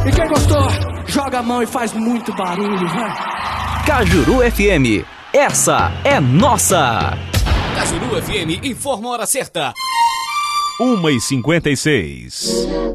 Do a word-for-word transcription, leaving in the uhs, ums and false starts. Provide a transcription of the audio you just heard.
E quem gostou, joga a mão e faz muito barulho, vai. Cajuru F M, essa é nossa. Cajuru F M informa a hora certa. uma e cinquenta e seis.